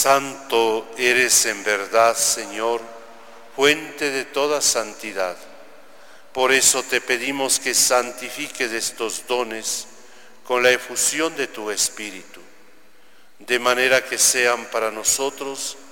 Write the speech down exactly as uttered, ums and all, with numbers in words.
Santo eres en verdad, Señor, fuente de toda santidad. Por eso te pedimos que santifiques estos dones con la efusión de tu Espíritu, de manera que sean para nosotros